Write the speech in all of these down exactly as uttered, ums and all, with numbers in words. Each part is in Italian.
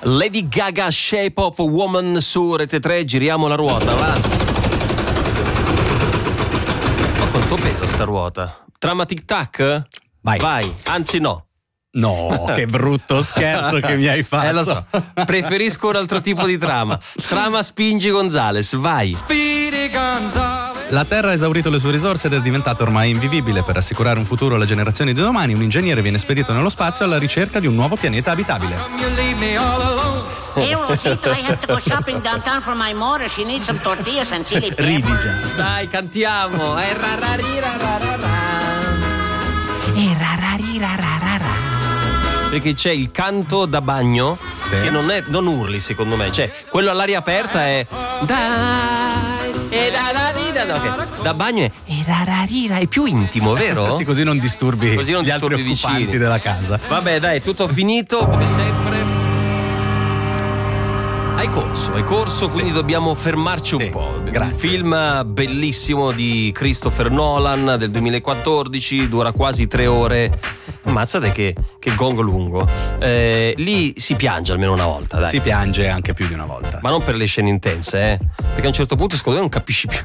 Lady Gaga, Shape of a Woman su Rete tre, giriamo la ruota, va. Ma quanto pesa sta ruota? Trama tic tac? Vai. Vai, anzi no. No, che brutto scherzo che mi hai fatto. Eh, lo so. Preferisco un altro tipo di trama. Trama Spingi Gonzales, vai. La Terra ha esaurito le sue risorse ed è diventata ormai invivibile. Per assicurare un futuro alle generazioni di domani, un ingegnere viene spedito nello spazio alla ricerca di un nuovo pianeta abitabile. Hey, Rosita, I have to go shopping downtown for my mother. She needs some tortillas and chili pepper. Ridi già. Dai, cantiamo. Eh, Perché c'è il canto da bagno, sì, che non è, non urli secondo me, cioè quello all'aria aperta è dai e da da di da, no, okay. Da bagno è e da da di da, è più intimo, vero? Sì, così non disturbi, così non gli disturbi altri occupanti vicini della casa. Vabbè, dai, è tutto finito come sempre. Hai corso, hai corso, quindi sì, dobbiamo fermarci un sì, po'. Grazie. Un film bellissimo di Christopher Nolan del duemilaquattordici, dura quasi tre ore. Ammazzate che, che gong lungo. Eh, lì si piange almeno una volta, dai. Si piange anche più di una volta. Ma non per le scene intense, eh? Perché a un certo punto secondo me non capisci più.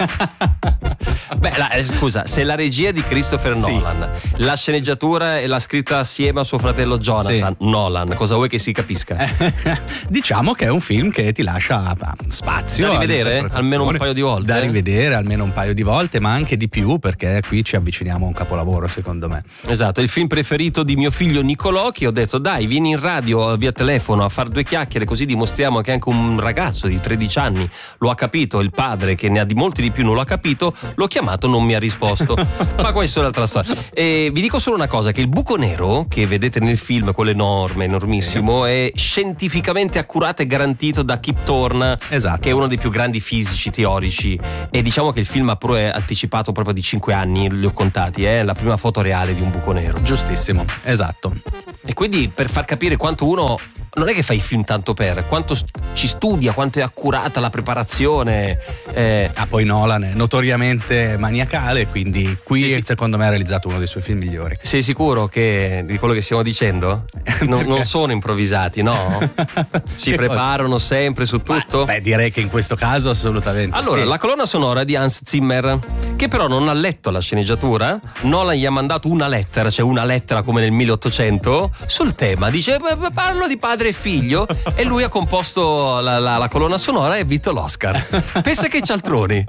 Beh, la, scusa, se la regia è di Christopher sì, Nolan, la sceneggiatura e l'ha scritta assieme a suo fratello Jonathan, sì, Nolan, cosa vuoi che si capisca? Diciamo che è un film che ti lascia spazio da rivedere almeno un paio di volte. Da rivedere almeno un paio di volte, ma anche di più, perché qui ci avviciniamo a un capolavoro, secondo me. Esatto, il film preferito di mio figlio Nicolò, che ho detto dai, vieni in radio via telefono a far due chiacchiere, così dimostriamo che anche un ragazzo di tredici anni lo ha capito. Il padre, che ne ha di molti di più, non l'ha capito, l'ho chiamato, non mi ha risposto. Ma questa è un'altra storia. E vi dico solo una cosa, che il buco nero che vedete nel film, quello enorme, enormissimo, sì, è scientificamente accurato e garantito da Kip Thorne, esatto, che è uno dei più grandi fisici teorici, e diciamo che il film ha pure anticipato proprio di cinque anni, li ho contati, è eh, la prima foto reale di un buco nero. Giustissimo, esatto. E quindi per far capire quanto uno non è che fa i film tanto per, quanto ci studia, quanto è accurata la preparazione. Eh. Ah, poi Nolan è notoriamente maniacale, quindi qui sì, sì, secondo me ha realizzato uno dei suoi film migliori. Sei sicuro che di quello che stiamo dicendo? Non, non sono improvvisati, no? Si preparano sempre su tutto? Beh, beh, direi che in questo caso assolutamente. Allora, sì, la colonna sonora è di Hans Zimmer, che però non ha letto la sceneggiatura. Nolan gli ha mandato una lettera, cioè una lettera come nel milleottocento, sul tema. Dice, parlo di padre e figlio, e lui ha composto la, la, la colonna sonora e ha vinto l'Oscar. Pensa che cialtroni.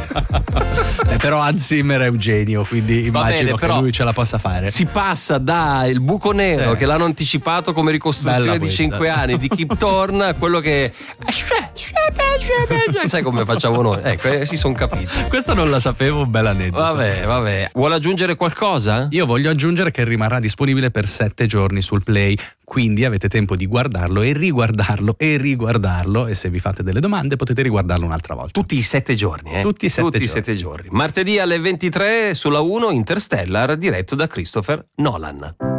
Eh, però Hans Zimmer è un genio, quindi immagino bene, che lui ce la possa fare. Si passa da Il buco nero, sì, che l'hanno anticipato come ricostruzione bella di questa, cinque anni di Kip Thorne, a quello che sai come facciamo noi. Ecco, eh, si sono capiti. Questa non la sapevo, un bel aneddoto. Vabbè, vabbè. Vuole aggiungere qualcosa? Io voglio aggiungere che rimarrà disponibile per sette giorni sul Play, quindi avete tempo di guardarlo e riguardarlo e riguardarlo, e se vi fate delle domande potete riguardarlo un'altra volta. Tutti i sette giorni, eh? Tutti i sette Tutti giorni. i sette giorni. Martedì alle ventitré sulla uno, Interstellar, diretto da Christopher Nolan.